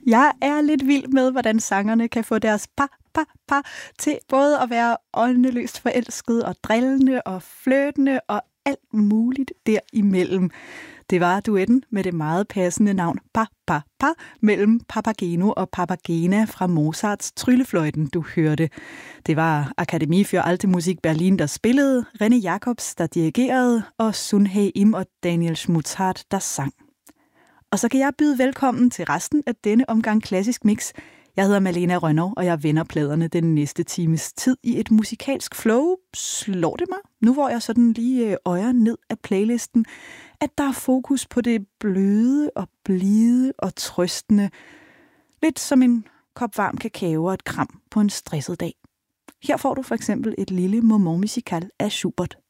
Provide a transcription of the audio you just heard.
Jeg er lidt vild med, hvordan sangerne kan få deres par til både at være åndeløst forelskede og drillende og flirtende og alt muligt derimellem. Det var duetten med det meget passende navn Pa mellem Papageno og Papagena fra Mozarts Tryllefløjten, du hørte. Det var Akademie für Alte Musik Berlin, der spillede, René Jacobs, der dirigerede, og Sun Hae Im og Daniel Schmutzhardt, der sang. Og så kan jeg byde velkommen til resten af denne omgang Klassisk Mix. Jeg hedder Malena Rønnow, og jeg vender pladerne den næste times tid i et musikalsk flow. Slår det mig, nu hvor jeg sådan lige øjer ned af playlisten, at der er fokus på det bløde og blide og trøstende. Lidt som en kop varm kakao og et kram på en stresset dag. Her får du for eksempel et lille moment musical af Schubert.